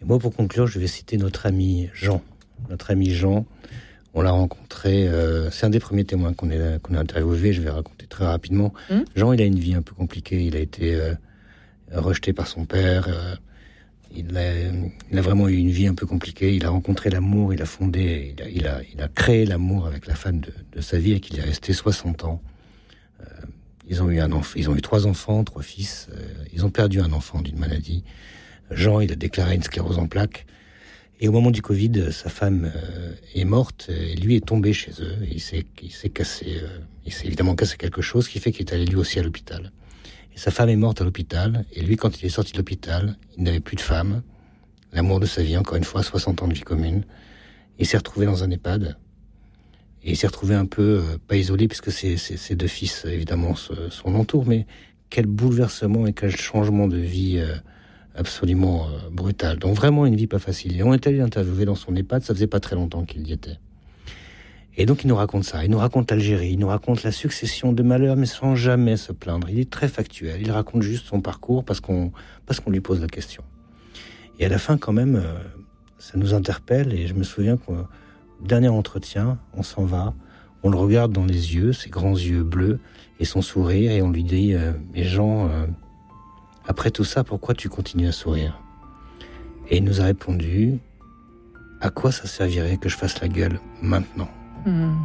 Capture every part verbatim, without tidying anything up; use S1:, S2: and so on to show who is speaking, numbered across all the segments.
S1: Et moi, pour conclure, je vais citer notre ami Jean. Notre ami Jean, on l'a rencontré, euh, c'est un des premiers témoins qu'on, est, qu'on a interviewé, je vais raconter très rapidement. Mmh. Jean, il a une vie un peu compliquée, il a été euh, rejeté par son père, euh, il, a, il a vraiment eu une vie un peu compliquée, il a rencontré l'amour, il a fondé, il a, il a, il a créé l'amour avec la femme de, de sa vie et qu'il est resté soixante ans. Euh, ils ont eu un enfant, ils ont eu trois enfants, trois fils, euh, ils ont perdu un enfant d'une maladie. Jean, il a déclaré une sclérose en plaques. Et au moment du Covid, sa femme euh, est morte et lui est tombé chez eux. Et il s'est, il s'est cassé, euh, il s'est évidemment cassé quelque chose, ce qui fait qu'il est allé lui aussi à l'hôpital. Et sa femme est morte à l'hôpital. Et lui, quand il est sorti de l'hôpital, il n'avait plus de femme. L'amour de sa vie, encore une fois, soixante ans de vie commune. Il s'est retrouvé dans un EHPAD. Et il s'est retrouvé un peu, euh, pas isolé, puisque ses, ses, ses deux fils, évidemment, se, son entourent. Mais quel bouleversement et quel changement de vie euh, absolument euh, brutal. Donc vraiment une vie pas facile. Et on est allé l'interviewer dans son EHPAD, ça faisait pas très longtemps qu'il y était. Et donc il nous raconte ça, il nous raconte l'Algérie, il nous raconte la succession de malheurs, mais sans jamais se plaindre. Il est très factuel, il raconte juste son parcours parce qu'on, parce qu'on lui pose la question. Et à la fin quand même, euh, ça nous interpelle et je me souviens qu'au dernier entretien, on s'en va, on le regarde dans les yeux, ses grands yeux bleus et son sourire, et on lui dit euh, « Mais Jean... Euh, après tout ça, pourquoi tu continues à sourire ?» Et il nous a répondu « À quoi ça servirait que je fasse la gueule maintenant ?»
S2: mmh.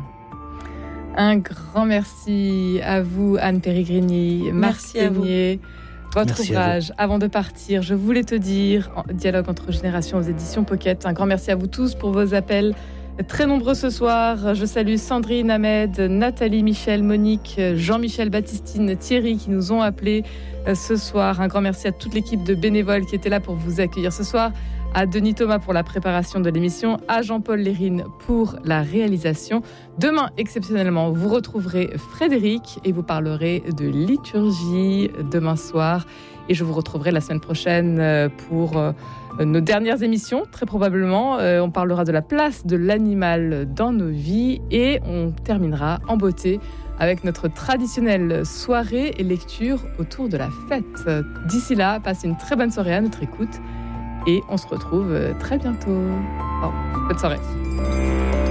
S2: Un grand merci à vous, Anne Péregrini.
S3: Merci à vous.
S2: Votre
S1: merci
S2: ouvrage, Avant de partir, je voulais te dire, Dialogue entre générations aux éditions Pocket. Un grand merci à vous tous pour vos appels. Très nombreux ce soir. Je salue Sandrine, Ahmed, Nathalie, Michel, Monique, Jean-Michel, Baptistine, Thierry qui nous ont appelés ce soir. Un grand merci à toute l'équipe de bénévoles qui était là pour vous accueillir ce soir. À Denis Thomas pour la préparation de l'émission, à Jean-Paul Lérine pour la réalisation. Demain, exceptionnellement, vous retrouverez Frédéric et vous parlerez de liturgie demain soir. Et je vous retrouverai la semaine prochaine pour nos dernières émissions, très probablement. On parlera de la place de l'animal dans nos vies et on terminera en beauté avec notre traditionnelle soirée et lecture autour de la fête. D'ici là, passez une très bonne soirée à notre écoute et on se retrouve très bientôt. Oh, bonne soirée.